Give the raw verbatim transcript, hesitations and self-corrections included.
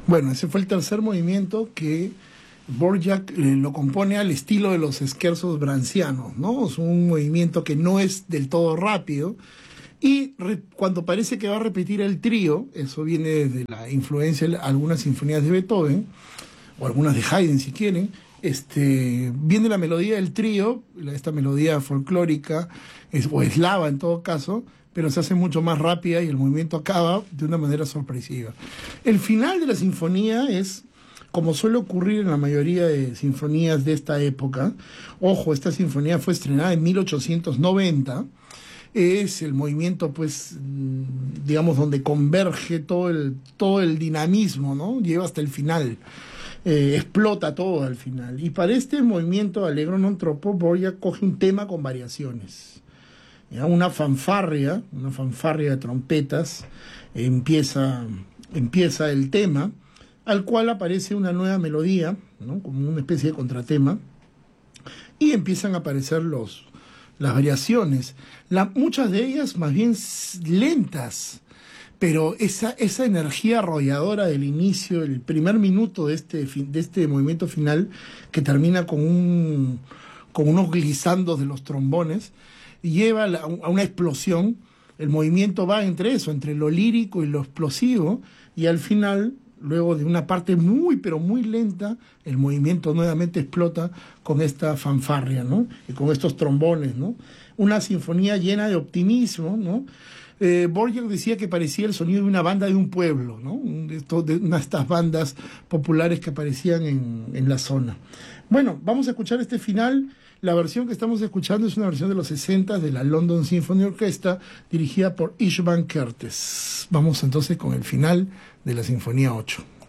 Bueno, ese fue el tercer movimiento que Dvorak eh, lo compone al estilo de los scherzos brahmsianos, ¿no? Es un movimiento que no es del todo rápido y re, cuando parece que va a repetir el trío, eso viene de la influencia de algunas sinfonías de Beethoven o algunas de Haydn si quieren, este, viene la melodía del trío, esta melodía folclórica es, o eslava en todo caso, pero se hace mucho más rápida y el movimiento acaba de una manera sorpresiva. El final de la sinfonía es, como suele ocurrir en la mayoría de sinfonías de esta época, ojo, esta sinfonía fue estrenada en mil ochocientos noventa, es el movimiento, pues, digamos, donde converge todo el, todo el dinamismo, ¿no? Lleva hasta el final, eh, explota todo al final. Y para este movimiento Allegro non troppo, Dvorak coge un tema con variaciones. ¿Ya? Una fanfarria, una fanfarria de trompetas, empieza, empieza el tema, al cual aparece una nueva melodía, ¿no? Como una especie de contratema, y empiezan a aparecer los, las variaciones, la, muchas de ellas más bien lentas, pero esa, esa energía arrolladora del inicio, el primer minuto de este, de este movimiento final, que termina con, un, con unos glisandos de los trombones, lleva la, a una explosión. El movimiento va entre eso, entre lo lírico y lo explosivo, y al final, luego de una parte muy, pero muy lenta, el movimiento nuevamente explota con esta fanfarria, ¿no? Y con estos trombones, ¿no? Una sinfonía llena de optimismo, ¿no? Eh, Dvorak decía que parecía el sonido de una banda de un pueblo, ¿no? De, esto, de una de estas bandas populares que aparecían en, en la zona. Bueno, vamos a escuchar este final. La versión que estamos escuchando es una versión de los sesenta de la London Symphony Orchestra, dirigida por Ishvan Kertész. Vamos entonces con el final de la Sinfonía ocho.